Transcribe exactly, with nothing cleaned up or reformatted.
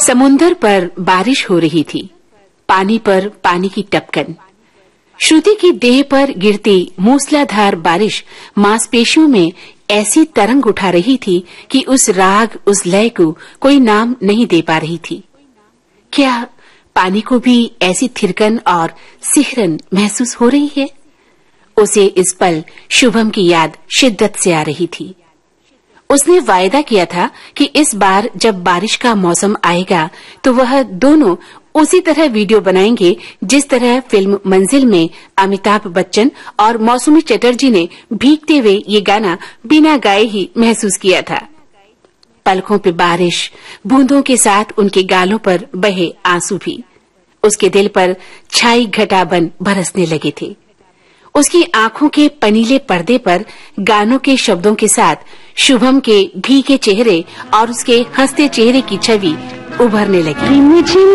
समुंदर पर बारिश हो रही थी, पानी पर पानी की टपकन। श्रुति की देह पर गिरती मूसलाधार बारिश मांसपेशियों में ऐसी तरंग उठा रही थी कि उस राग, उस लय को कोई नाम नहीं दे पा रही थी। क्या पानी को भी ऐसी थिरकन और सिहरन महसूस हो रही है? उसे इस पल शुभम की याद शिद्दत से आ रही थी। उसने वायदा किया था कि इस बार जब बारिश का मौसम आएगा तो वह दोनों उसी तरह वीडियो बनाएंगे जिस तरह फिल्म मंजिल में अमिताभ बच्चन और मौसमी चटर्जी ने भीगते हुए ये गाना बिना गाए ही महसूस किया था। पलकों पे बारिश, बूंदों के साथ उनके गालों पर बहे आंसू भी उसके दिल पर छाई घटा बन बरसने लगे थे। उसकी आंखों के पनीले पर्दे पर गानों के शब्दों के साथ शुभम के भीगे चेहरे और उसके हंसते चेहरे की छवि उभरने लगी।